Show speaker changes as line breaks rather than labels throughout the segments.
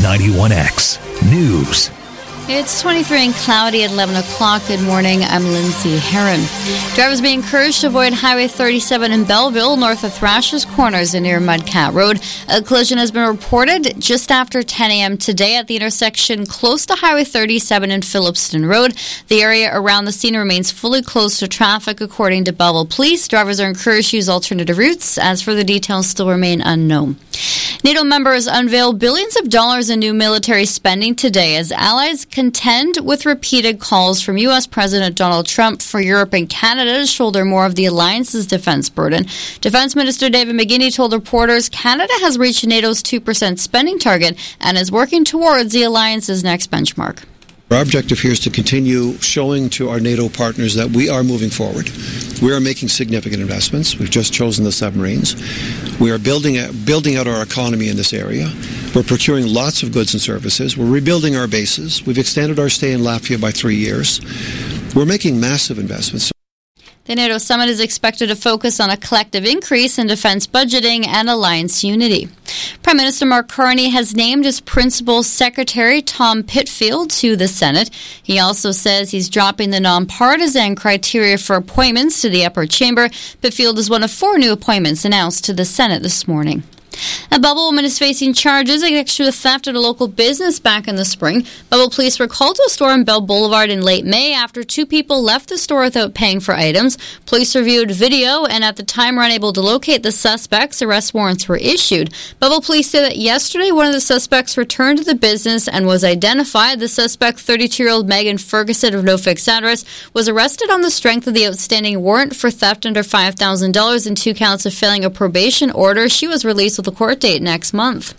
91X News.
It's 23 and cloudy at 11 o'clock. Good morning. I'm Lindsay Herron. Drivers be encouraged to avoid Highway 37 in Belleville, north of Thrashers Corners and near Mudcat Road. A collision has been reported just after 10 a.m. today at the intersection close to Highway 37 and Phillipston Road. The area around the scene remains fully closed to traffic, according to Belleville Police. Drivers are encouraged to use alternative routes, as further details still remain unknown. NATO members unveil billions of dollars in new military spending today as allies contend with repeated calls from U.S. President Donald Trump for Europe and Canada to shoulder more of the alliance's defense burden. Defense Minister David McGuinty told reporters Canada has reached NATO's 2% spending target and is working towards the alliance's next benchmark.
Our objective here is to continue showing to our NATO partners that we are moving forward. We are making significant investments. We've just chosen the submarines. We are building out our economy in this area. We're procuring lots of goods and services. We're rebuilding our bases. We've extended our stay in Latvia by 3 years. We're making massive investments.
The NATO summit is expected to focus on a collective increase in defense budgeting and alliance unity. Prime Minister Mark Carney has named his principal secretary, Tom Pitfield, to the Senate. He also says he's dropping the nonpartisan criteria for appointments to the upper chamber. Pitfield is one of 4 new appointments announced to the Senate this morning. A Belleville woman is facing charges in connection with theft at a local business back in the spring. Belleville police were called to a store on Bell Boulevard in late May after 2 people left the store without paying for items. Police reviewed video and at the time were unable to locate the suspects. Arrest warrants were issued. Belleville police say that yesterday one of the suspects returned to the business and was identified. The suspect, 32-year-old Megan Ferguson of no fixed address, was arrested on the strength of the outstanding warrant for theft under $5,000 and 2 counts of failing a probation order. She was released with a court date next month.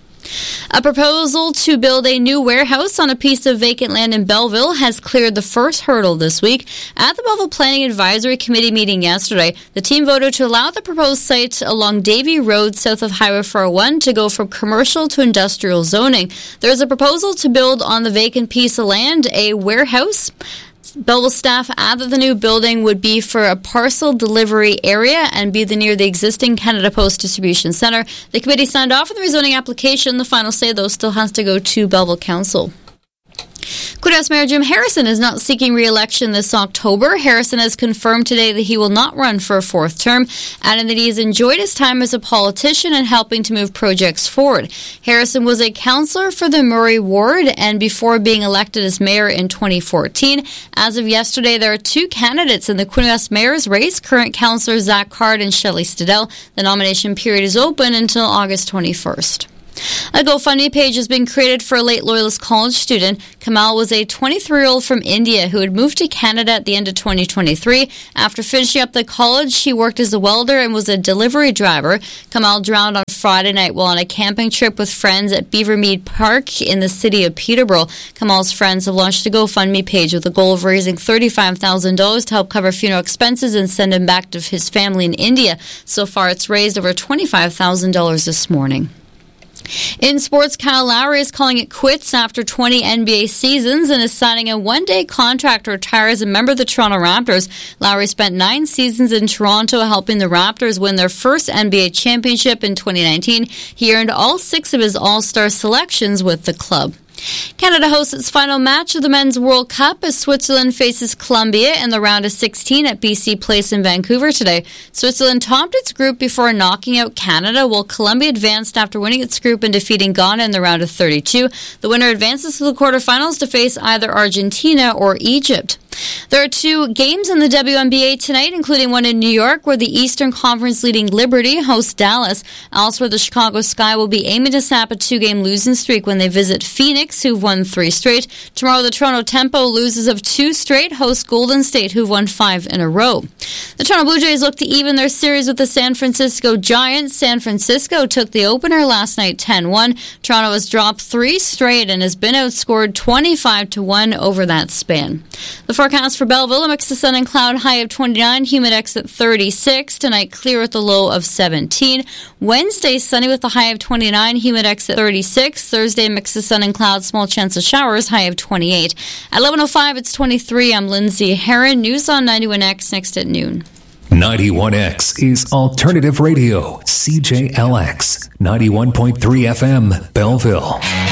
A proposal to build a new warehouse on a piece of vacant land in Belleville has cleared the first hurdle this week. At the Belleville Planning Advisory Committee meeting yesterday, the team voted to allow the proposed site along Davie Road south of Highway 401 to go from commercial to industrial zoning. There is a proposal to build on the vacant piece of land a warehouse. Belleville staff add that the new building would be for a parcel delivery area and be near the existing Canada Post Distribution Centre. The committee signed off on the rezoning application. The final say, though, still has to go to Belleville Council. Quintreras Mayor Jim Harrison is not seeking re-election this October. Harrison has confirmed today that he will not run for a 4th term, adding that he has enjoyed his time as a politician and helping to move projects forward. Harrison was a councillor for the Murray Ward and before being elected as mayor in 2014. As of yesterday, there are 2 candidates in the Quintreras Mayor's race, current councillors Zach Card and Shelley Stedell. The nomination period is open until August 21st. A GoFundMe page has been created for a late Loyalist college student. Kamal was a 23-year-old from India who had moved to Canada at the end of 2023. After finishing up the college, he worked as a welder and was a delivery driver. Kamal drowned on Friday night while on a camping trip with friends at Beavermead Park in the city of Peterborough. Kamal's friends have launched a GoFundMe page with the goal of raising $35,000 to help cover funeral expenses and send him back to his family in India. So far, it's raised over $25,000 this morning. In sports, Kyle Lowry is calling it quits after 20 NBA seasons and is signing a 1-day contract to retire as a member of the Toronto Raptors. Lowry spent 9 seasons in Toronto helping the Raptors win their first NBA championship in 2019. He earned all 6 of his All-Star selections with the club. Canada hosts its final match of the Men's World Cup as Switzerland faces Colombia in the round of 16 at BC Place in Vancouver today. Switzerland topped its group before knocking out Canada, while Colombia advanced after winning its group and defeating Ghana in the round of 32. The winner advances to the quarterfinals to face either Argentina or Egypt. There are 2 games in the WNBA tonight, including one in New York, where the Eastern Conference leading Liberty hosts Dallas. Elsewhere, the Chicago Sky will be aiming to snap a 2-game losing streak when they visit Phoenix, who've won 3 straight. Tomorrow, the Toronto Tempo loses of 2 straight, hosts Golden State, who've won 5 in a row. The Toronto Blue Jays look to even their series with the San Francisco Giants. San Francisco took the opener last night 10-1. Toronto has dropped 3 straight and has been outscored 25-1 over that span. The forecast for Belleville, a mix of sun and cloud, high of 29, humidex at 36. Tonight, clear with a low of 17. Wednesday, sunny with a high of 29, humidex at 36. Thursday, mix of sun and cloud, small chance of showers, high of 28. At 11:05, it's 23. I'm Lindsay Herron. News on 91X next at noon.
91X is Alternative Radio, CJLX, 91.3 FM, Belleville.